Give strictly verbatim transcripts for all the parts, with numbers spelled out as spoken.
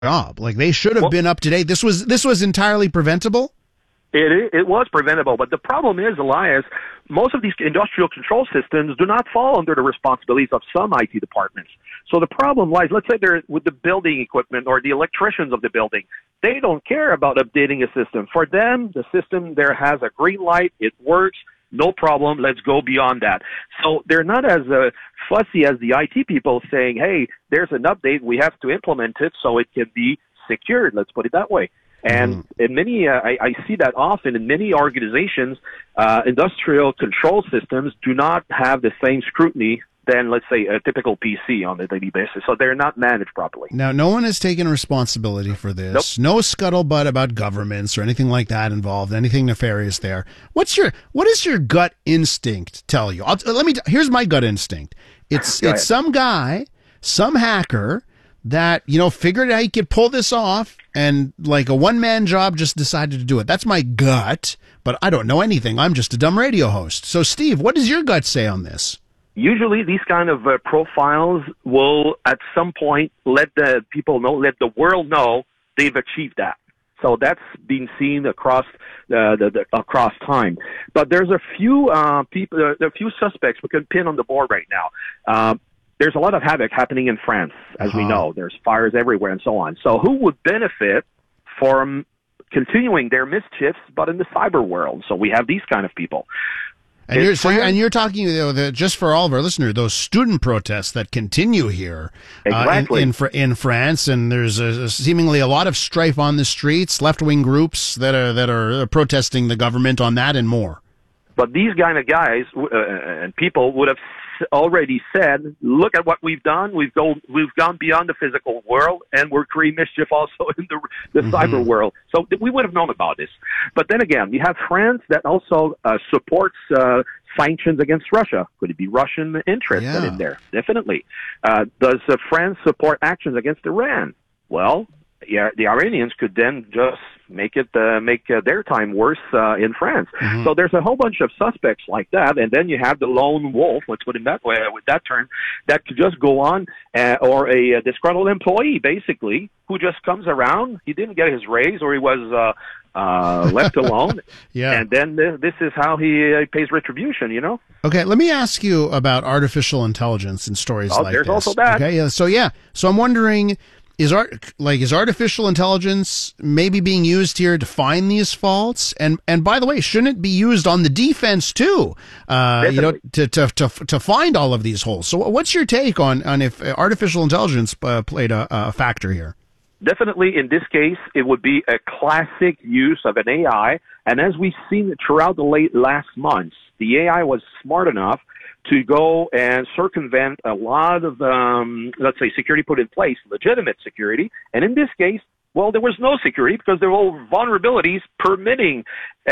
job. Like, they should have well, been up to date. This was this was entirely preventable? It it was preventable, but the problem is, Elias, most of these industrial control systems do not fall under the responsibilities of some I T departments. So the problem lies, let's say they're with the building equipment or the electricians of the building. They don't care about updating a system. For them, the system there has a green light, it works, no problem, let's go beyond that. So they're not as uh, fussy as the I T people saying, hey, there's an update, we have to implement it so it can be secured, let's put it that way. And mm-hmm. in many, uh, I, I see that often in many organizations, uh, industrial control systems do not have the same scrutiny than, let's say, a typical P C on a daily basis. So they're not managed properly. Now, no one has taken responsibility for this. Nope. No scuttlebutt about governments or anything like that involved, anything nefarious there. What's your, what does your gut instinct tell you? I'll, let me, here's my gut instinct. It's, it's some guy, some hacker that, you know, figured out he could pull this off, and like a one-man job just decided to do it. That's my gut, but I don't know anything. I'm just a dumb radio host. So, Steve, what does your gut say on this? Usually these kind of uh, profiles will, at some point, let the people know, let the world know they've achieved that. So that's been seen across uh, the, the across time. But there's a few uh, people, uh, a few suspects we can pin on the board right now. Uh, There's a lot of havoc happening in France, as uh-huh. we know. There's fires everywhere and so on. So who would benefit from continuing their mischiefs, but in the cyber world? So we have these kind of people. And you're, so you're, and you're talking, you know, the, just for all of our listeners, those student protests that continue here exactly. uh, in, in in France, and there's a, a seemingly a lot of strife on the streets, left-wing groups that are that are protesting the government on that and more. But these kind of guys uh, and people would have already said, look at what we've done. We've go, we've gone beyond the physical world, and we're creating mischief also in the, the mm-hmm. cyber world. So we would have known about this. But then again, you have France that also uh, supports uh, sanctions against Russia. Could it be Russian interest yeah. in there? Definitely. Uh, does uh, France support actions against Iran? Well, yeah, the Iranians could then just make it uh, make uh, their time worse uh, in France. Mm-hmm. So there's a whole bunch of suspects like that, and then you have the lone wolf, let's put it that way, with that term, that could just go on, uh, or a, a disgruntled employee, basically, who just comes around. He didn't get his raise, or he was uh, uh, left alone, yeah. and then th- this is how he uh, pays retribution, you know? Okay, let me ask you about artificial intelligence and stories oh, like there's this. There's also that. Okay, yeah, so yeah, so I'm wondering, Is art like is artificial intelligence maybe being used here to find these faults? And and by the way, shouldn't it be used on the defense too? Uh, you know, to, to to to find all of these holes. So, what's your take on on if artificial intelligence uh, played a, a factor here? Definitely, in this case, it would be a classic use of an A I. And as we've seen throughout the late last months, the A I was smart enough to go and circumvent a lot of, um, let's say, security put in place, legitimate security. And in this case, well, there was no security because there were vulnerabilities permitting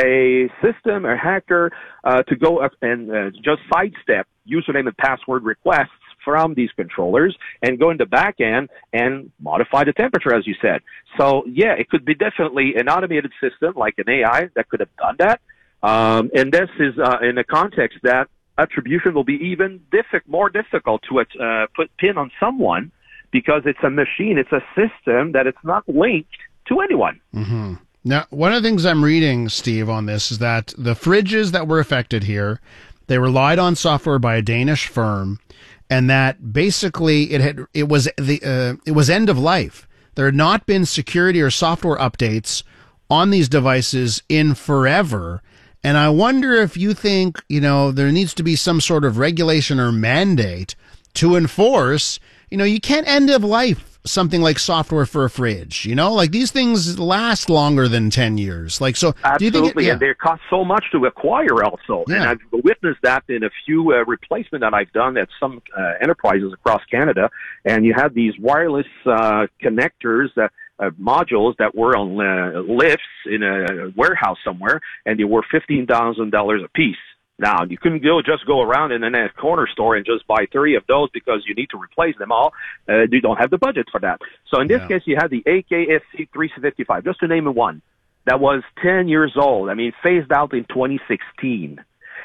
a system, a hacker, uh, to go up and uh, just sidestep username and password requests from these controllers and go in the back end and modify the temperature, as you said. So, yeah, it could be definitely an automated system like an A I that could have done that. Um, and this is uh, in a context that attribution will be even diffi- more difficult to uh, put pin on someone because it's a machine, it's a system that it's not linked to anyone. Mm-hmm. Now, one of the things I'm reading, Steve, on this is that the fridges that were affected here, they relied on software by a Danish firm, and that basically it had it was the uh, it was end of life. There had not been security or software updates on these devices in forever. And I wonder if you think, you know, there needs to be some sort of regulation or mandate to enforce, you know, you can't end of life something like software for a fridge, you know, like these things last longer than ten years. Like, so absolutely. Do you think it, yeah. And they cost so much to acquire also. Yeah. And I've witnessed that in a few uh, replacements that I've done at some uh, enterprises across Canada. And you have these wireless uh, connectors that Uh, modules that were on uh, lifts in a warehouse somewhere, and they were fifteen thousand dollars a piece. Now, you couldn't go just go around in a corner store and just buy thirty of those because you need to replace them all. Uh, you don't have the budget for that. So in this yeah. case, you have the A K S C three fifty-five, just to name one, that was ten years old. I mean, phased out in twenty sixteen.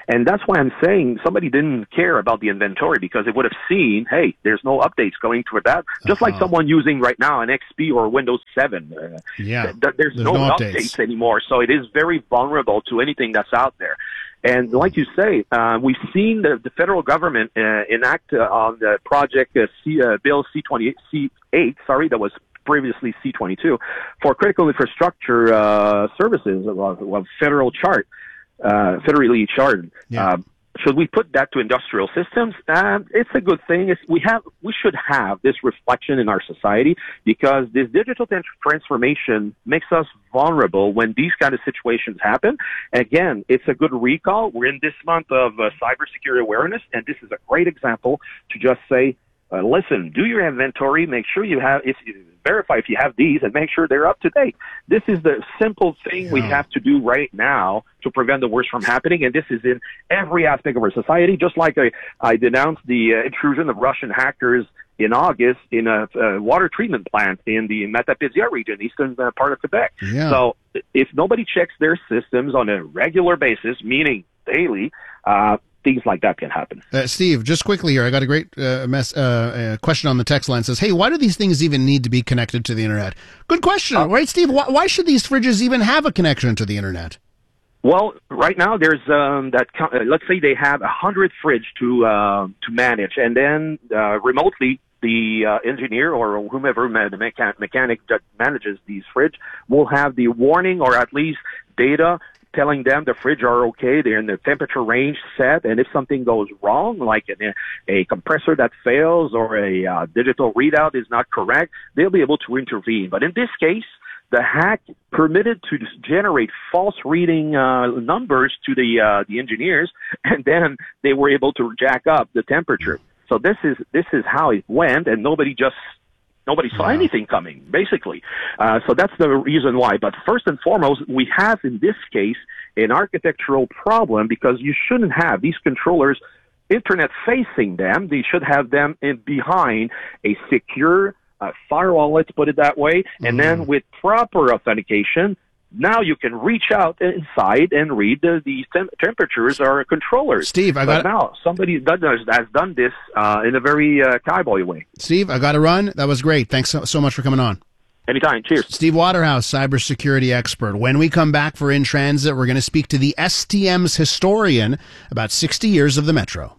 And that's why I'm saying somebody didn't care about the inventory, because it would have seen, hey, there's no updates going toward that. Just uh-huh. like someone using right now an X P or Windows seven. Uh, yeah. th- th- there's, there's no, no updates. updates anymore. So it is very vulnerable to anything that's out there. And like you say, uh, we've seen the, the federal government uh, enact uh, on the project uh, C, uh, Bill C twenty-eight, C eight, sorry, that was previously C twenty-two, for critical infrastructure uh, services of, of federal chart, uh, federally chartered. Yeah. Uh, should we put that to industrial systems? Uh, it's a good thing. It's, we have, we should have this reflection in our society, because this digital transformation makes us vulnerable when these kind of situations happen. Again, it's a good recall. We're in this month of uh, cybersecurity awareness, and this is a great example to just say, uh, listen, do your inventory, make sure you have, if you verify if you have these, and make sure they're up to date. This is the simple thing yeah. we have to do right now to prevent the worst from happening, and this is in every aspect of our society. Just like I, I denounced the uh, intrusion of Russian hackers in August in a, a water treatment plant in the Matapédia region, eastern uh, part of Quebec. Yeah. So if nobody checks their systems on a regular basis, meaning daily, uh, things like that can happen. Uh, Steve, just quickly here, I got a great uh, mess, uh, uh, question on the text line. It says, hey, why do these things even need to be connected to the internet? Good question, uh, right, Steve? Why, why should these fridges even have a connection to the internet? Well, right now there's um, that. Uh, let's say they have a hundred fridge to uh, to manage, and then uh, remotely the uh, engineer or whomever the mechan- mechanic that manages these fridge will have the warning, or at least data telling them the fridge are okay, they're in the temperature range set, and if something goes wrong, like a, a compressor that fails or a uh, digital readout is not correct, they'll be able to intervene. But in this case, the hack permitted to generate false reading uh, numbers to the uh, the engineers, and then they were able to jack up the temperature. So this is this is how it went, and nobody just Nobody saw yeah. anything coming, basically. Uh, so that's the reason why. But first and foremost, we have, in this case, an architectural problem, because you shouldn't have these controllers internet facing them. They should have them in behind a secure uh, firewall, let's put it that way. And mm. then with proper authentication, now you can reach out inside and read the, the tem- temperatures or controllers. Steve, I but got now somebody does, has done this uh, in a very uh, cowboy way. Steve, I got to run. That was great. Thanks so, so much for coming on. Anytime. Cheers. Steve Waterhouse, cybersecurity expert. When we come back for In Transit, we're going to speak to the S T M's historian about sixty years of the Metro.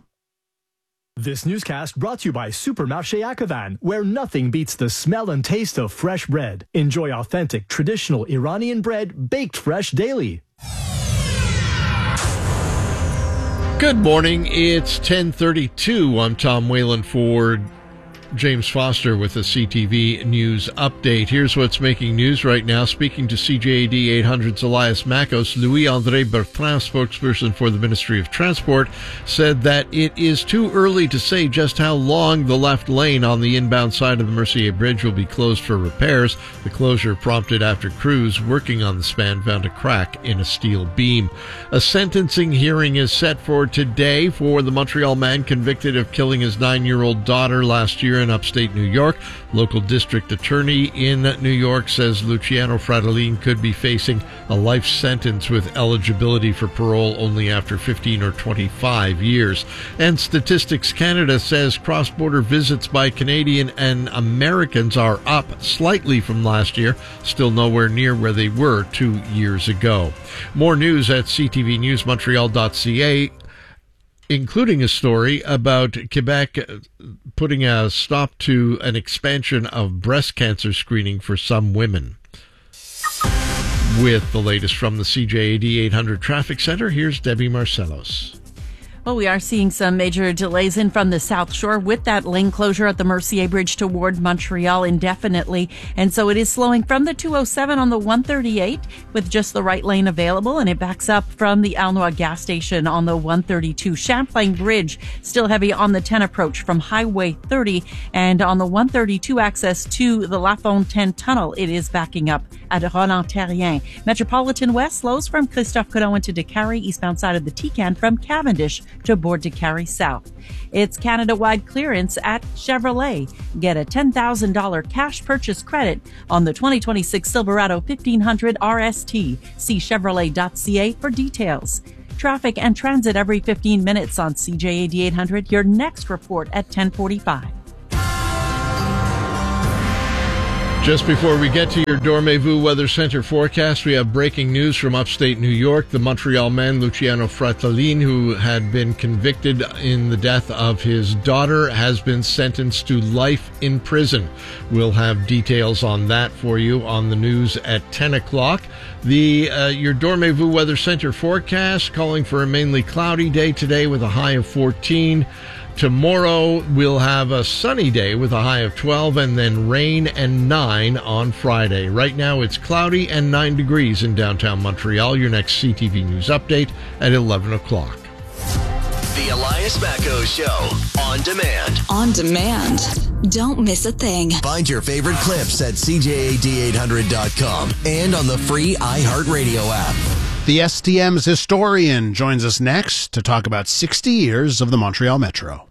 This newscast brought to you by Supermarché Akavan, where nothing beats the smell and taste of fresh bread. Enjoy authentic, traditional Iranian bread baked fresh daily. Good morning. It's ten thirty-two. I'm Tom Whalen for James Foster with a C T V News update. Here's what's making news right now. Speaking to C J A D eight hundred's Elias Makos, Louis-André Bertrand, spokesperson for the Ministry of Transport, said that it is too early to say just how long the left lane on the inbound side of the Mercier Bridge will be closed for repairs. The closure prompted after crews working on the span found a crack in a steel beam. A sentencing hearing is set for today for the Montreal man convicted of killing his nine-year-old daughter last year in upstate New York. Local district attorney in New York says Luciano Fratellin could be facing a life sentence with eligibility for parole only after fifteen or twenty-five years. And Statistics Canada says cross-border visits by Canadian and Americans are up slightly from last year, still nowhere near where they were two years ago. More news at c t v news montreal dot c a, including a story about Quebec putting a stop to an expansion of breast cancer screening for some women. With the latest from the C J A D eight hundred Traffic Center, here's Debbie Marcellos. Well, we are seeing some major delays in from the South Shore with that lane closure at the Mercier Bridge toward Montreal indefinitely. And so it is slowing from the two oh seven on the one thirty-eight with just the right lane available. And it backs up from the Aulnoy gas station on the one thirty-two. Champlain Bridge still heavy on the ten approach from Highway thirty. And on the one thirty-two access to the La Fontaine Tunnel, it is backing up at Roland-Terrien. Metropolitan West slows from Christophe Colomb to Décarie, eastbound side of the T-Can from Cavendish to Bourg de Carry South. It's Canada-wide clearance at Chevrolet. Get a ten thousand dollars cash purchase credit on the twenty twenty-six Silverado fifteen hundred R S T. See Chevrolet dot c a for details. Traffic and transit every fifteen minutes on C J A D eight hundred. Your next report at ten forty-five. Just before we get to your Dormez-vous Weather Center forecast, we have breaking news from upstate New York. The Montreal man, Luciano Fratellin, who had been convicted in the death of his daughter, has been sentenced to life in prison. We'll have details on that for you on the news at ten o'clock. The uh, your Dormez-vous Weather Center forecast calling for a mainly cloudy day today with a high of fourteen. Tomorrow we'll have a sunny day with a high of twelve and then rain and nine on Friday. Right now it's cloudy and nine degrees in downtown Montreal. Your next C T V News update at eleven o'clock. The Elias Macco Show, on demand. On demand. Don't miss a thing. Find your favorite clips at C J A D eight hundred dot com and on the free iHeartRadio app. The S T M's historian joins us next to talk about sixty years of the Montreal Metro.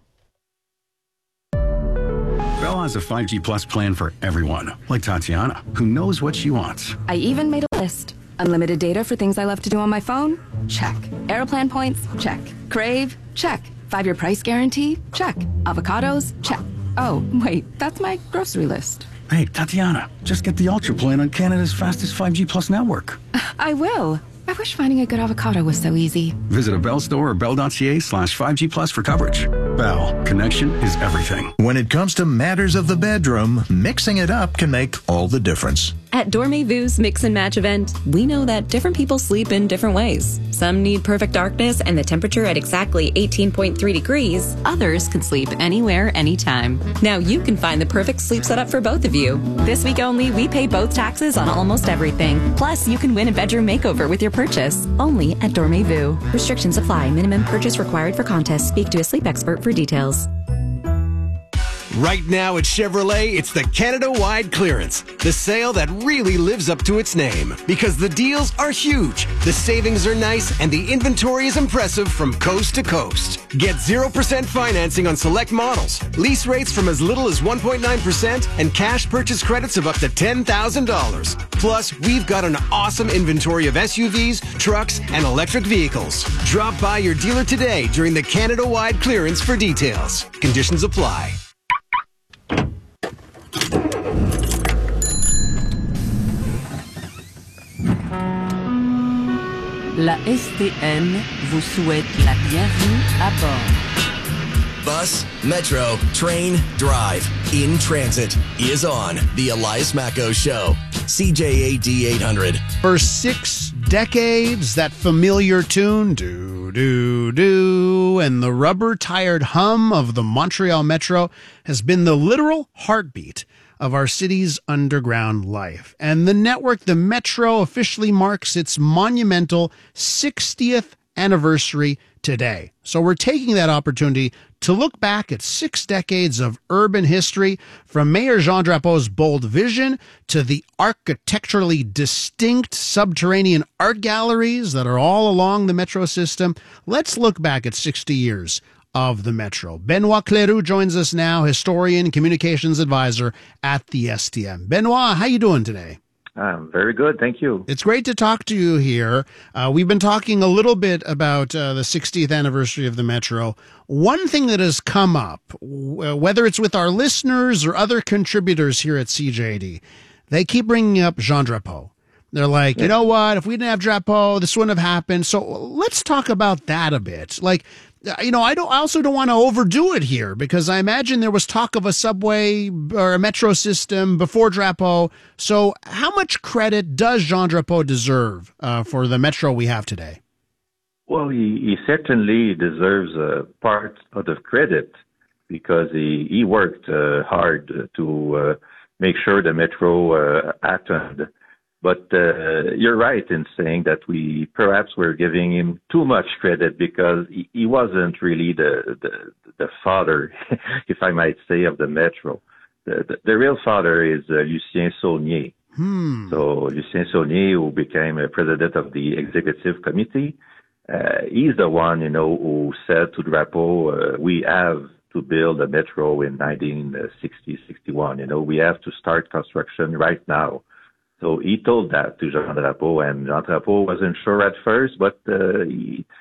Bell has a five G Plus plan for everyone, like Tatiana, who knows what she wants. I even made a list. Unlimited data for things I love to do on my phone? Check. Aeroplan points? Check. Crave? Check. Five-year price guarantee? Check. Avocados? Check. Oh, wait, that's my grocery list. Hey, Tatiana, just get the Ultra plan on Canada's fastest five G Plus network. I will. I wish finding a good avocado was so easy. Visit a Bell store or bell.ca slash 5G Plus for coverage. Bell, connection is everything. When it comes to matters of the bedroom, mixing it up can make all the difference. At Dormez-vou's Mix and Match event, we know that different people sleep in different ways. Some need perfect darkness and the temperature at exactly eighteen point three degrees. Others can sleep anywhere, anytime. Now you can find the perfect sleep setup for both of you. This week only, we pay both taxes on almost everything. Plus, you can win a bedroom makeover with your purchase. Only at Dormez-vous. Restrictions apply. Minimum purchase required for contest. Speak to a sleep expert for details. Right now at Chevrolet, it's the Canada-wide clearance, the sale that really lives up to its name. Because the deals are huge, the savings are nice, and the inventory is impressive from coast to coast. Get zero percent financing on select models, lease rates from as little as one point nine percent, and cash purchase credits of up to ten thousand dollars. Plus, we've got an awesome inventory of S U Vs, trucks, and electric vehicles. Drop by your dealer today during the Canada-wide clearance for details. Conditions apply. La S T M vous souhaite la bienvenue à bord. Bus, metro, train, drive, in transit is on the Elias Macco Show. C J A D eight hundred. For six decades, that familiar tune, do, do, do, and the rubber-tired hum of the Montreal Metro has been the literal heartbeat of our city's underground life. And the network, the Metro, officially marks its monumental sixtieth anniversary today. So we're taking that opportunity to look back at six decades of urban history, from Mayor Jean Drapeau's bold vision to the architecturally distinct subterranean art galleries that are all along the Metro system. Let's look back at sixty years of the Metro. Benoit Cleroux joins us now, historian, communications advisor at the S T M. Benoit, how you doing today? Um, very good, thank you. It's great to talk to you here. Uh, we've been talking a little bit about uh, the sixtieth anniversary of the Metro. One thing that has come up, w- whether it's with our listeners or other contributors here at C J D, they keep bringing up Jean Drapeau. They're like, yeah. you know what, if we didn't have Drapeau, this wouldn't have happened. So let's talk about that a bit. Like, you know, I don't. I also don't want to overdo it here, because I imagine there was talk of a subway or a metro system before Drapeau. So how much credit does Jean Drapeau deserve uh, for the metro we have today? Well, he, he certainly deserves a part of the credit, because he, he worked uh, hard to uh, make sure the metro uh, happened. But uh, you're right in saying that we perhaps were giving him too much credit, because he, he wasn't really the, the the father, if I might say, of the Metro. The, the, the real father is uh, Lucien Saulnier. Hmm. So Lucien Saulnier, who became a president of the executive committee, uh, he's the one, you know, who said to Drapeau, uh, we have to build a metro in nineteen sixty, sixty-one. You know, we have to start construction right now. So he told that to Jean Drapeau, and Jean Drapeau wasn't sure at first, but uh, he,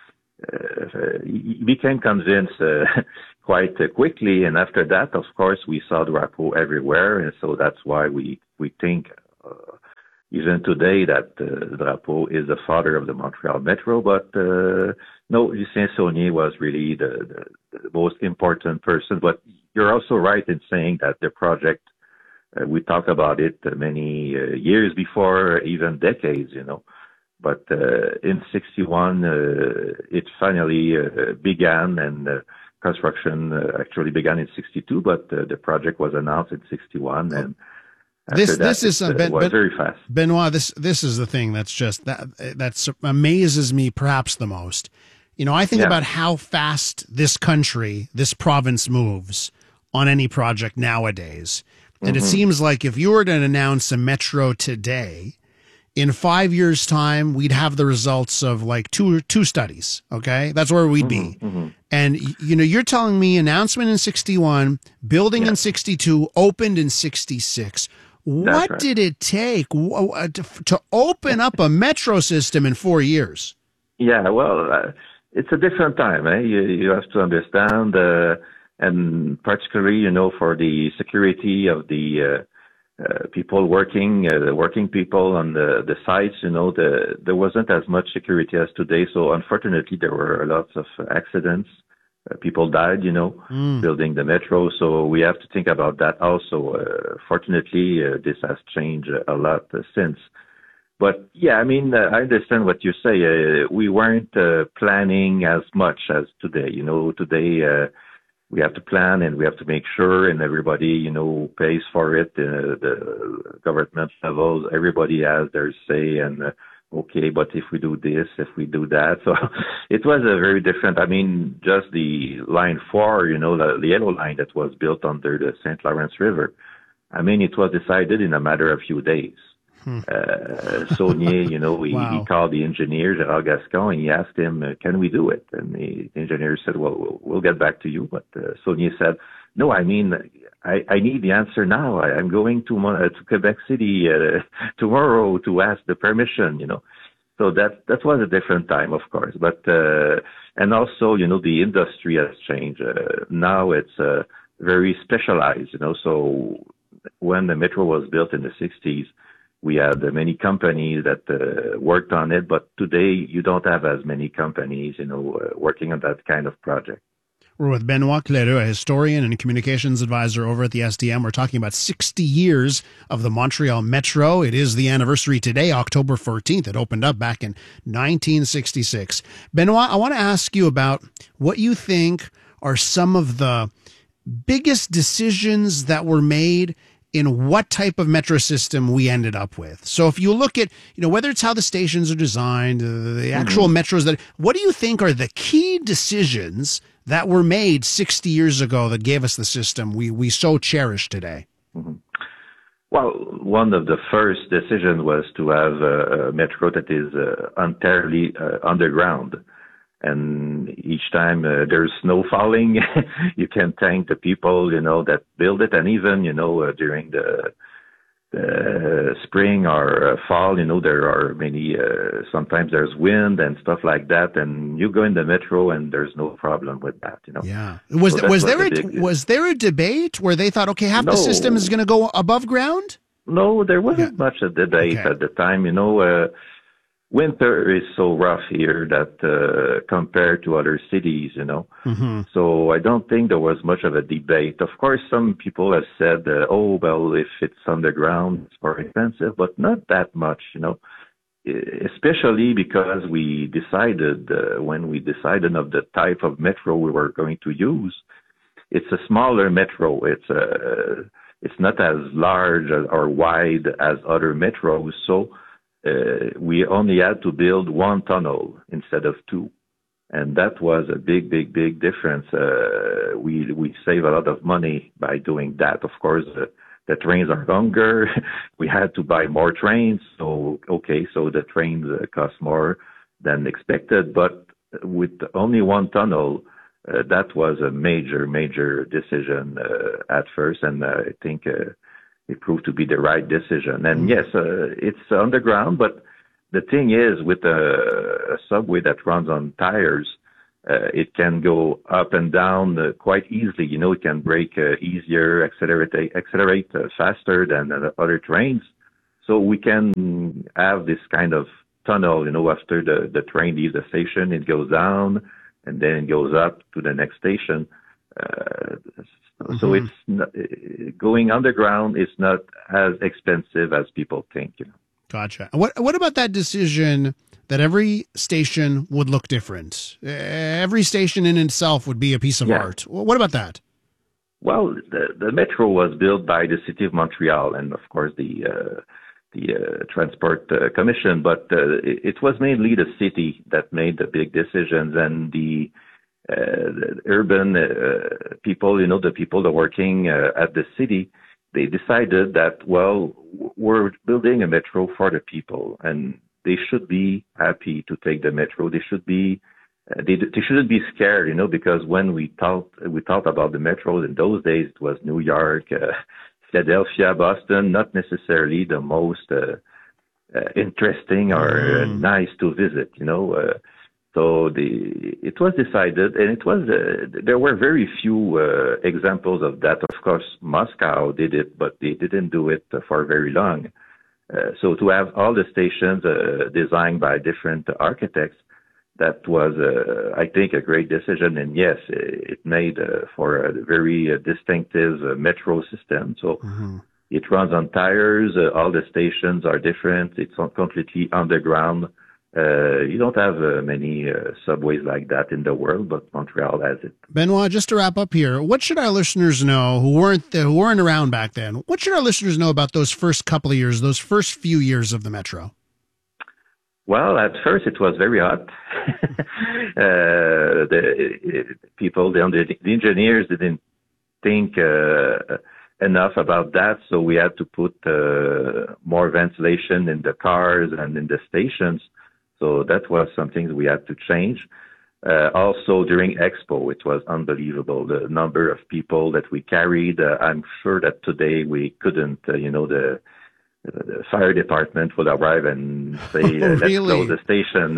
uh, he became convinced uh, quite uh, quickly. And after that, of course, we saw Drapeau everywhere. And so that's why we, we think uh, even today that uh, Drapeau is the father of the Montreal Metro. But uh, no, Lucien Saulnier was really the, the, the most important person. But you're also right in saying that the project, uh, we talked about it uh, many uh, years before, even decades, you know. But uh, in sixty-one, uh, it finally uh, began, and uh, construction uh, actually began in sixty-two, but uh, the project was announced in sixty-one. And This after this that, is uh, it, uh, ben, was ben, very fast. Benoit. This this is the thing that's just that that's amazes me perhaps the most. You know, I think Yeah. about how fast this country, this province moves on any project nowadays, and it Mhm. seems like if you were to announce a metro today, in five years' time, we'd have the results of like two two studies. Okay, that's where we'd be. Mhm. And y- you know, you're telling me announcement in sixty-one, building in sixty-two, opened in sixty-six. What right. did it take w- uh, to, to open up a metro system in four years? Yeah, well, uh, it's a different time. Eh? You, you have to understand, uh, and particularly, you know, for the security of the uh, uh, people working, uh, the working people on the, the sites, you know, the, there wasn't as much security as today. So unfortunately, there were lots of accidents. Uh, people died, you know, Mm. building the metro. So we have to think about that also. Uh, fortunately, uh, this has changed a lot uh, since. But yeah, I mean, uh, I understand what you say. Uh, we weren't uh, planning as much as today. You know, today uh, we have to plan and we have to make sure, and everybody, you know, pays for it. Uh, the government levels, everybody has their say. And uh, okay, but if we do this, if we do that, so it was a very different. I mean, just the line four, you know, the, the yellow line that was built under the Saint Lawrence River. I mean, it was decided in a matter of few days. Hmm. Uh, Saulnier, you know, he, Wow. he called the engineer, Gerald Gascon, and he asked him, uh, can we do it? And the engineer said, well, we'll, we'll get back to you. But uh, Saulnier said, no, I mean, I, I need the answer now. I, I'm going to, Mon- uh, to Quebec City uh, tomorrow to ask the permission, you know. So that, that was a different time, of course. But, uh, and also, you know, the industry has changed. Uh, now it's uh, very specialized, you know. So when the metro was built in the sixties, we had uh, many companies that uh, worked on it, but today you don't have as many companies, you know, uh, working on that kind of project. We're with Benoit Clereux, a historian and communications advisor over at the S D M. We're talking about sixty years of the Montreal Metro. It is the anniversary today, October fourteenth. It opened up back in nineteen sixty-six. Benoit, I want to ask you about what you think are some of the biggest decisions that were made in what type of metro system we ended up with. So if you look at, you know, whether it's how the stations are designed, uh, the actual Mhm. metros that, what do you think are the key decisions that were made sixty years ago that gave us the system we, we so cherish today? Mhm. Well, one of the first decisions was to have a, a metro that is uh, entirely uh, underground. And each time uh, there's snow falling, you can thank the people, you know, that build it. And even, you know, uh, during the, the spring or uh, fall, you know, there are many, uh, sometimes there's wind and stuff like that. And you go in the metro and there's no problem with that, you know. Yeah. Was, So that was, there a a, big- was there a debate where they thought, okay, half the No. system is going to go above ground? No, there wasn't much a debate Okay. at the time. You know, uh, winter is so rough here that uh, compared to other cities, you know. Mm-hmm. So I don't think there was much of a debate. Of course, some people have said, uh, oh, well, if it's underground, it's more expensive, but not that much, you know, E- especially because we decided, uh, when we decided of the type of metro we were going to use, it's a smaller metro. It's a, it's not as large or wide as other metros, so uh, we only had to build one tunnel instead of two. And that was a big, big, big difference. Uh, we we save a lot of money by doing that. Of course, uh, the trains are longer. We had to buy more trains. So, okay, so the trains uh, cost more than expected. But with only one tunnel, uh, that was a major, major decision uh, at first. And uh, I think uh, it proved to be the right decision. And yes, uh, it's underground, but the thing is, with a, a subway that runs on tires, Uh, it can go up and down uh, quite easily. You know, it can brake uh, easier, accelerate, accelerate uh, faster than uh, other trains. So we can have this kind of tunnel, you know, after the, the train leaves the station, it goes down and then it goes up to the next station. Uh, mm-hmm. So it's not, going underground is not as expensive as people think, you know. Gotcha. What, what about that decision that every station would look different? Every station in itself would be a piece of yeah. art. What about that? Well, the, the metro was built by the City of Montreal and, of course, the uh, the uh, Transport uh, Commission, but uh, it, it was mainly the city that made the big decisions, and the, uh, the urban uh, people, you know, the people that are working uh, at the city, they decided that, well, we're building a metro for the people, and they should be happy to take the metro. They should be, uh, they, they shouldn't be scared, you know, because when we thought, we thought about the metro in those days, it was New York, uh, Philadelphia, Boston, not necessarily the most uh, uh, interesting or mm. uh, nice to visit, you know. Uh, so the it was decided, and it was uh, there were very few uh, examples of that. Of course, Moscow did it, but they didn't do it for very long. Uh, so to have all the stations uh, designed by different architects, that was, uh, I think, a great decision. And yes, it made uh, for a very uh, distinctive uh, metro system. So mm-hmm. it runs on tires. Uh, all the stations are different. It's completely underground. Uh, you don't have uh, many uh, subways like that in the world, but Montreal has it. Benoit, just to wrap up here, what should our listeners know who weren't there, who weren't around back then? What should our listeners know about those first couple of years, those first few years of the metro? Well, at first it was very hot. uh, the people, the, the engineers didn't think uh, enough about that, so we had to put uh, more ventilation in the cars and in the stations. So that was something we had to change. Uh, also, during Expo, it was unbelievable, the number of people that we carried. Uh, I'm sure that today we couldn't, uh, you know, the the fire department would arrive and say, uh, let's really? close the station.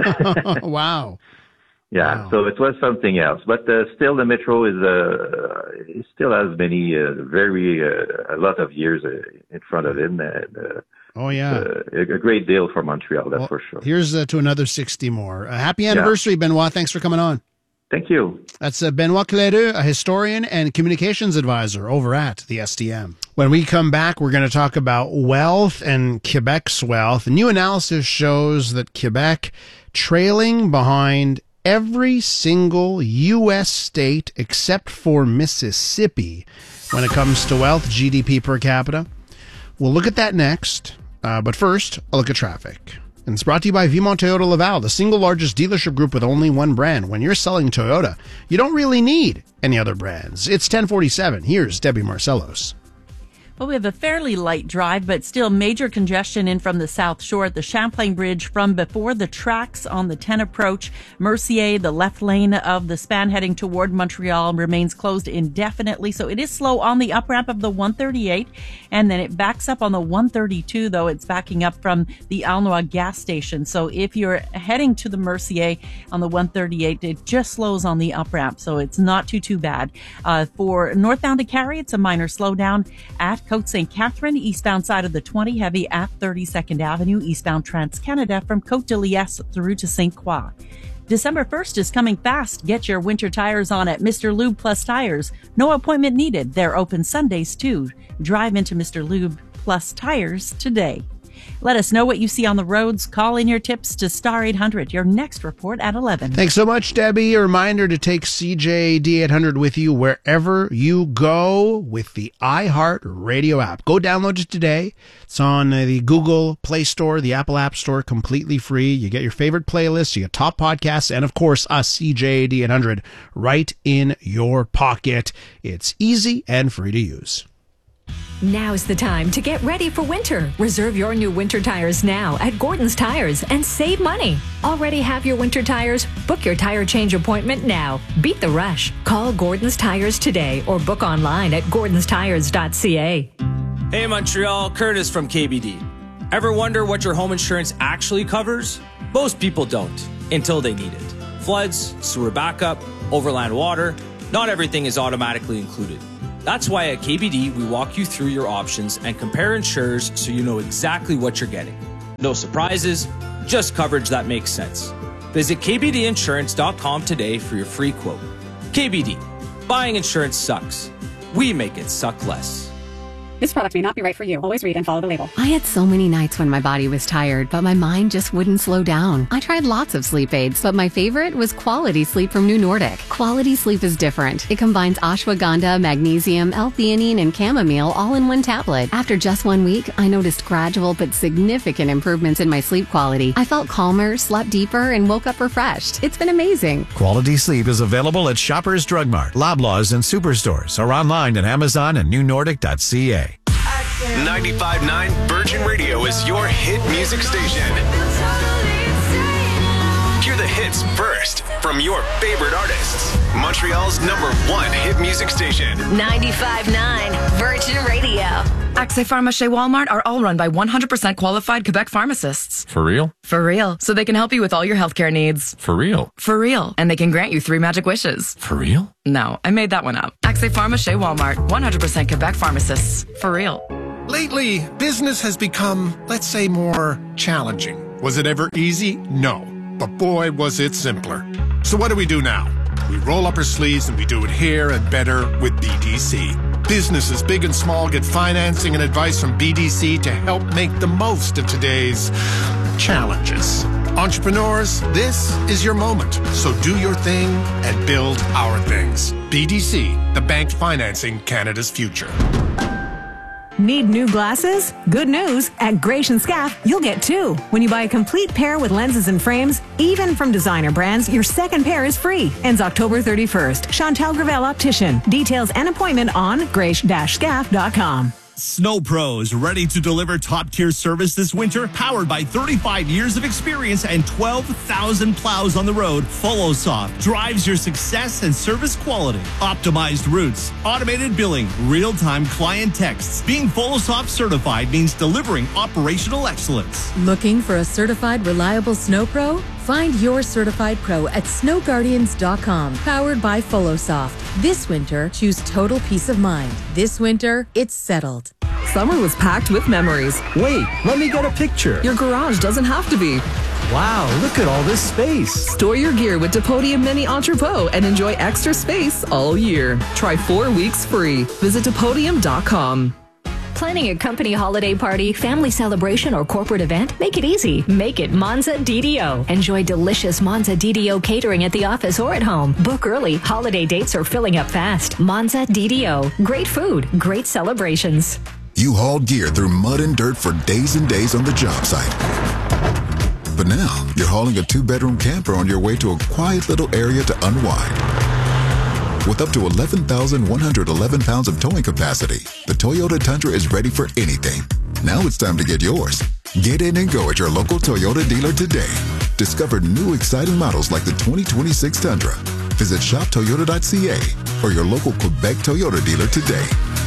Wow. Yeah, wow. So it was something else. But uh, still, the metro is uh, it still has many, uh, very, uh, a lot of years uh, in front of it. And, uh, oh, yeah. Uh, a great deal for Montreal, that's well, for sure. Here's uh, to another sixty more. Uh, happy anniversary, yeah. Benoit. Thanks for coming on. Thank you. That's uh, Benoit Clereux, a historian and communications advisor over at the S T M. When we come back, we're going to talk about wealth and Quebec's wealth. A new analysis shows that Quebec, trailing behind every single U S state except for Mississippi when it comes to wealth, G D P per capita. We'll look at that next. Uh, but first, a look at traffic. And it's brought to you by Vimont Toyota Laval, the single largest dealership group with only one brand. When you're selling Toyota, you don't really need any other brands. It's ten forty-seven. Here's Debbie Marcellos. Well, we have a fairly light drive, but still major congestion in from the South Shore at the Champlain Bridge from before the tracks on the ten approach. Mercier, the left lane of the span heading toward Montreal, remains closed indefinitely. So it is slow on the up ramp of the one thirty-eight, and then it backs up on the one thirty-two, though it's backing up from the Aulnoy gas station. So if you're heading to the Mercier on the one thirty-eight, it just slows on the up ramp. So it's not too, too bad. Uh, for northbound to Carrie, it's a minor slowdown at Côte Saint Catherine, eastbound side of the twenty, heavy at thirty-second Avenue, eastbound Trans-Canada from Côte de Liesse through to Saint Croix. December first is coming fast. Get your winter tires on at Mister Lube Plus Tires. No appointment needed. They're open Sundays too. Drive into Mister Lube Plus Tires today. Let us know what you see on the roads. Call in your tips to Star eight hundred. Your next report at eleven. Thanks so much, Debbie. A reminder to take C J A D eight hundred with you wherever you go with the iHeart Radio app. Go download it today. It's on the Google Play Store, the Apple App Store, completely free. You get your favorite playlists, you get top podcasts, and of course, us C J A D eight hundred right in your pocket. It's easy and free to use. Now's the time to get ready for winter. Reserve your new winter tires now at Gordon's Tires and save money. Already have your winter tires? Book your tire change appointment now. Beat the rush. Call Gordon's Tires today or book online at gordons tires dot c a. Hey Montreal, Curtis from K B D. Ever wonder what your home insurance actually covers? Most people don't until they need it. Floods, sewer backup, overland water, not everything is automatically included. That's why at K B D, we walk you through your options and compare insurers so you know exactly what you're getting. No surprises, just coverage that makes sense. Visit k b d insurance dot com today for your free quote. K B D, buying insurance sucks. We make it suck less. This product may not be right for you. Always read and follow the label. I had so many nights when my body was tired, but my mind just wouldn't slow down. I tried lots of sleep aids, but my favorite was Quality Sleep from New Nordic. Quality Sleep is different. It combines ashwagandha, magnesium, L-theanine, and chamomile all in one tablet. After just one week, I noticed gradual but significant improvements in my sleep quality. I felt calmer, slept deeper, and woke up refreshed. It's been amazing. Quality Sleep is available at Shoppers Drug Mart, Loblaws, and Superstores, or online at Amazon and new nordic dot c a. ninety-five point nine Virgin Radio is your hit music station. Hear the hits first from your favorite artists. Montreal's number one hit music station. ninety-five point nine Virgin Radio. Accès Pharmacie Walmart are all run by one hundred percent qualified Quebec pharmacists. For real? For real. So they can help you with all your healthcare needs. For real? For real. And they can grant you three magic wishes. For real? No, I made that one up. Accès Pharmacie Walmart, one hundred percent Quebec pharmacists. For real. Lately, business has become, let's say, more challenging. Was it ever easy? No. But boy, was it simpler. So what do we do now? We roll up our sleeves and we do it here and better with B D C. Businesses big and small get financing and advice from B D C to help make the most of today's challenges. Entrepreneurs, this is your moment. So do your thing and build our things. B D C, the bank financing Canada's future. Need new glasses? Good news. At Gratian and Scaff, you'll get two. When you buy a complete pair with lenses and frames, even from designer brands, your second pair is free. Ends October thirty-first. Chantal Gravel Optician. Details and appointment on grace dash scaff dot com. Snow Pros, ready to deliver top-tier service this winter, powered by thirty-five years of experience and twelve thousand plows on the road. FollowSoft drives your success and service quality. Optimized routes, automated billing, real-time client texts. Being FollowSoft certified means delivering operational excellence. Looking for a certified, reliable Snow Pro? Find your certified pro at snow guardians dot com, powered by FollowSoft. This winter, choose total peace of mind. This winter, it's settled. Summer was packed with memories. Wait, let me get a picture. Your garage doesn't have to be. Wow, look at all this space. Store your gear with Depodium Mini Entrepot and enjoy extra space all year. Try four weeks free. Visit Depodium dot com. Planning a company holiday party, family celebration, or corporate event? Make it easy. Make it Monza D D O. Enjoy delicious Monza D D O catering at the office or at home. Book early. Holiday dates are filling up fast. Monza D D O. Great food, great celebrations. You hauled gear through mud and dirt for days and days on the job site. But now, you're hauling a two-bedroom camper on your way to a quiet little area to unwind. With up to eleven thousand one hundred eleven pounds of towing capacity, the Toyota Tundra is ready for anything. Now it's time to get yours. Get in and go at your local Toyota dealer today. Discover new exciting models like the twenty twenty-six Tundra. Visit shop toyota dot c a or your local Quebec Toyota dealer today.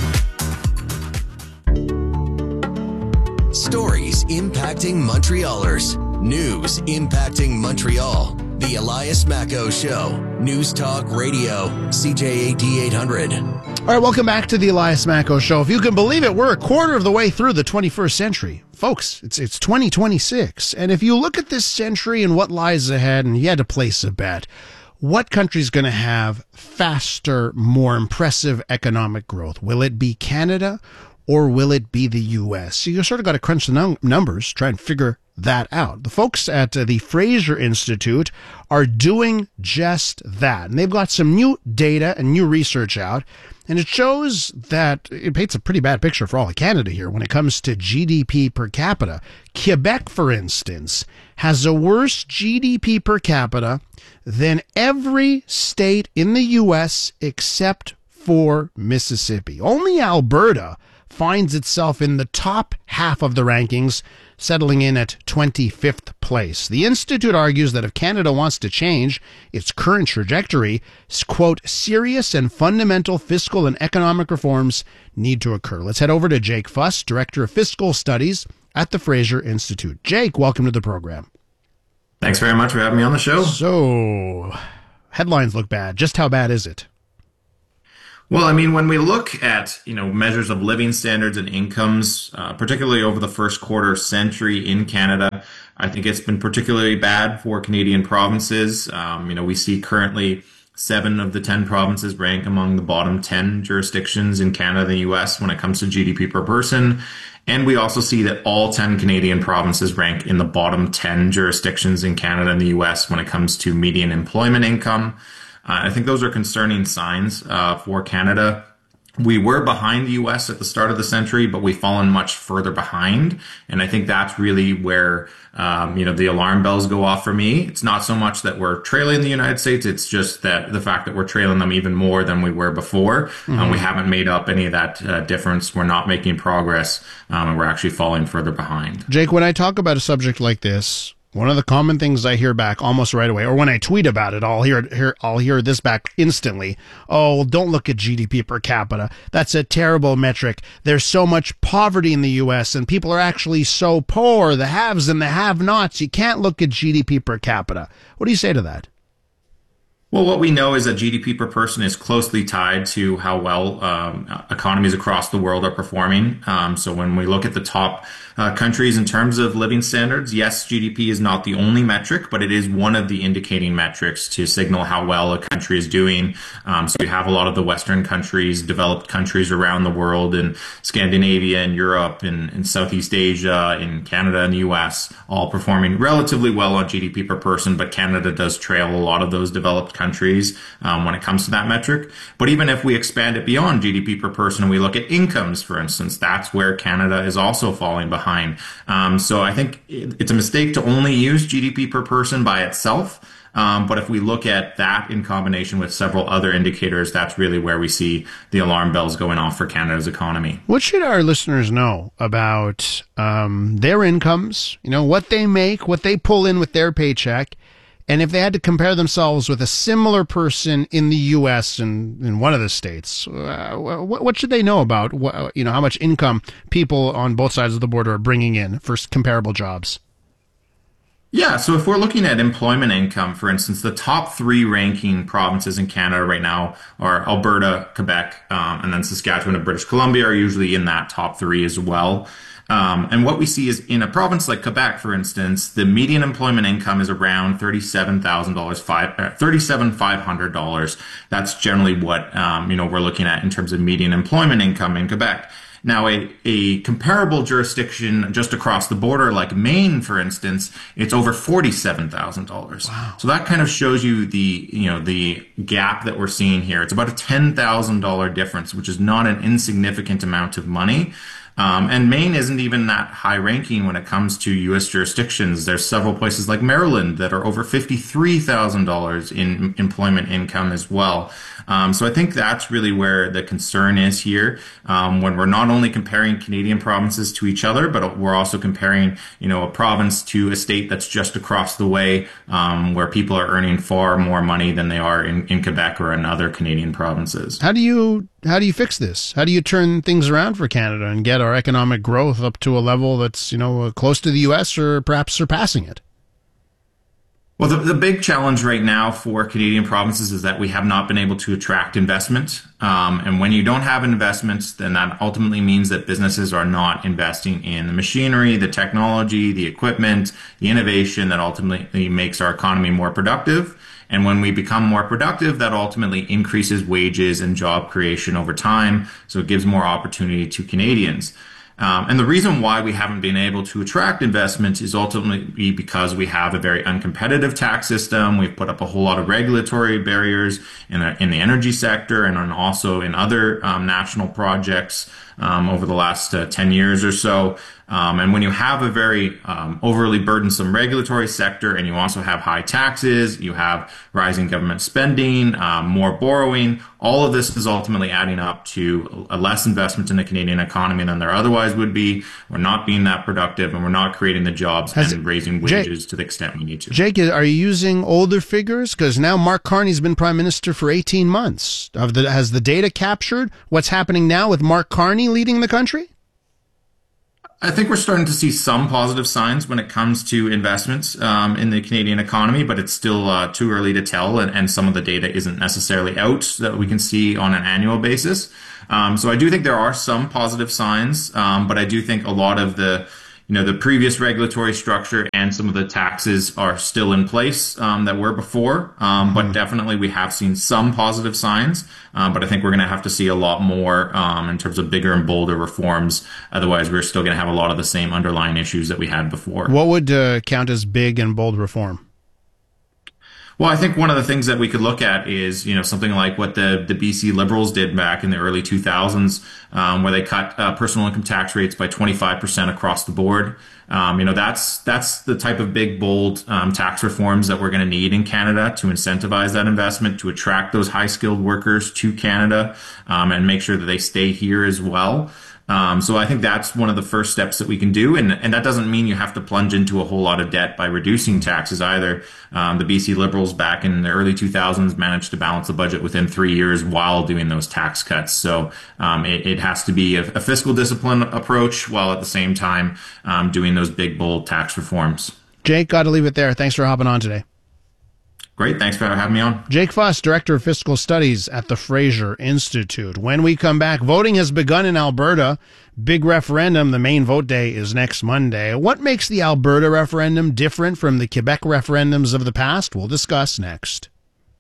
Stories impacting Montrealers. News impacting Montreal. The Elias Macco Show. News Talk Radio. C J A D eight hundred. All right, welcome back to the Elias Macco Show. If you can believe it, we're a quarter of the way through the twenty-first century. Folks, it's it's twenty twenty-six. And if you look at this century and what lies ahead, and you had to place a bet, what country's going to have faster, more impressive economic growth? Will it be Canada or will it be the U S? So you sort of got to crunch the num- numbers, try and figure that out. The folks at uh, the Fraser Institute are doing just that. And they've got some new data and new research out. And it shows that it paints a pretty bad picture for all of Canada here when it comes to G D P per capita. Quebec, for instance, has a worse G D P per capita than every state in the U S except for Mississippi. Only Alberta finds itself in the top half of the rankings, settling in at twenty-fifth place. The Institute argues that if Canada wants to change its current trajectory, quote, serious and fundamental fiscal and economic reforms need to occur. Let's head over to Jake Fuss, Director of Fiscal Studies at the Fraser Institute. Jake, welcome to the program. Thanks very much for having me on the show. So, headlines look bad. Just how bad is it? Well, I mean, when we look at, you know, measures of living standards and incomes, uh, particularly over the first quarter century in Canada, I think it's been particularly bad for Canadian provinces. Um, you know, we see currently seven of the ten provinces rank among the bottom ten jurisdictions in Canada and the U S when it comes to G D P per person. And we also see that all ten Canadian provinces rank in the bottom ten jurisdictions in Canada and the U S when it comes to median employment income. Uh, I think those are concerning signs uh, for Canada. We were behind the U S at the start of the century, but we've fallen much further behind. And I think that's really where, um, you know, the alarm bells go off for me. It's not so much that we're trailing the United States. It's just that the fact that we're trailing them even more than we were before. Mm-hmm. Um, we haven't made up any of that uh, difference. We're not making progress, um, and we're actually falling further behind. Jake, when I talk about a subject like this, one of the common things I hear back almost right away, or when I tweet about it, I'll hear, hear I'll hear this back instantly. Oh, well, don't look at G D P per capita. That's a terrible metric. There's so much poverty in the U S and people are actually so poor, the haves and the have-nots. You can't look at G D P per capita. What do you say to that? Well, what we know is that G D P per person is closely tied to how well um, economies across the world are performing. Um, so when we look at the top uh, countries in terms of living standards, yes, G D P is not the only metric, but it is one of the indicating metrics to signal how well a country is doing. Um, so we have a lot of the Western countries, developed countries around the world in Scandinavia and Europe and in Southeast Asia, in Canada and the U S, all performing relatively well on G D P per person, but Canada does trail a lot of those developed countries um, when it comes to that metric. But even if we expand it beyond G D P per person and we look at incomes, for instance, that's where Canada is also falling behind. Um, so I think it's a mistake to only use G D P per person by itself. Um, but if we look at that in combination with several other indicators, that's really where we see the alarm bells going off for Canada's economy. What should our listeners know about um, their incomes, you know, what they make, what they pull in with their paycheck, and if they had to compare themselves with a similar person in the U S and in one of the states, uh, what, what should they know about, what, you know, how much income people on both sides of the border are bringing in for comparable jobs? Yeah, so if we're looking at employment income, for instance, the top three ranking provinces in Canada right now are Alberta, Quebec, um, and then Saskatchewan and British Columbia are usually in that top three as well. Um, and what we see is in a province like Quebec, for instance, the median employment income is around thirty-seven thousand dollars, thirty-seven thousand five hundred dollars. That's generally what um, you know we're looking at in terms of median employment income in Quebec. Now, a, a comparable jurisdiction just across the border, like Maine, for instance, it's over forty-seven thousand dollars. Wow. So that kind of shows you the, you know, the gap that we're seeing here. It's about a ten thousand dollars difference, which is not an insignificant amount of money. Um, and Maine isn't even that high ranking when it comes to U S jurisdictions. There's several places like Maryland that are over fifty-three thousand dollars in employment income as well. Um, so I think that's really where the concern is here, um, when we're not only comparing Canadian provinces to each other, but we're also comparing, you know, a province to a state that's just across the way, um, where people are earning far more money than they are in, in Quebec or in other Canadian provinces. How do you how do you fix this? How do you turn things around for Canada and get our economic growth up to a level that's, you know, close to the U S or perhaps surpassing it? Well, the, the big challenge right now for Canadian provinces is that we have not been able to attract investment. Um, and when you don't have investments, then that ultimately means that businesses are not investing in the machinery, the technology, the equipment, the innovation that ultimately makes our economy more productive. And when we become more productive, that ultimately increases wages and job creation over time. So it gives more opportunity to Canadians. Um, and the reason why we haven't been able to attract investment is ultimately because we have a very uncompetitive tax system. We've put up a whole lot of regulatory barriers in the, in the energy sector and also in other um, national projects um, over the last uh, ten years or so. Um, and when you have a very um, overly burdensome regulatory sector and you also have high taxes, you have rising government spending, um, more borrowing, all of this is ultimately adding up to a less investment in the Canadian economy than there otherwise would be. We're not being that productive and we're not creating the jobs Has and raising wages Jake, to the extent we need to. Jake, are you using older figures? Because now Mark Carney's been prime minister for eighteen months. Have the, has the data captured what's happening now with Mark Carney leading the country? I think we're starting to see some positive signs when it comes to investments um, in the Canadian economy, but it's still uh, too early to tell, and, and some of the data isn't necessarily out that we can see on an annual basis. Um, so I do think there are some positive signs, um, but I do think a lot of the You know, the previous regulatory structure and some of the taxes are still in place um, that were before. Um, but definitely we have seen some positive signs. Um, but I think we're going to have to see a lot more um, in terms of bigger and bolder reforms. Otherwise, we're still going to have a lot of the same underlying issues that we had before. What would uh, count as big and bold reform? Well, I think one of the things that we could look at is, you know, something like what the, the B C Liberals did back in the early two thousands, um, where they cut uh, personal income tax rates by twenty-five percent across the board. Um, you know, that's that's the type of big, bold um, tax reforms that we're going to need in Canada to incentivize that investment, to attract those high-skilled workers to Canada, um, and make sure that they stay here as well. Um, so I think that's one of the first steps that we can do. And, and that doesn't mean you have to plunge into a whole lot of debt by reducing taxes either. Um, the B C Liberals back in the early two thousands managed to balance the budget within three years while doing those tax cuts. So um, it, it has to be a, a fiscal discipline approach while at the same time um, doing those big, bold tax reforms. Jake, got to leave it there. Thanks for hopping on today. Great. Thanks for having me on. Jake Fuss, Director of Fiscal Studies at the Fraser Institute. When we come back, voting has begun in Alberta. Big referendum. The main vote day is next Monday. What makes the Alberta referendum different from the Quebec referendums of the past? We'll discuss next.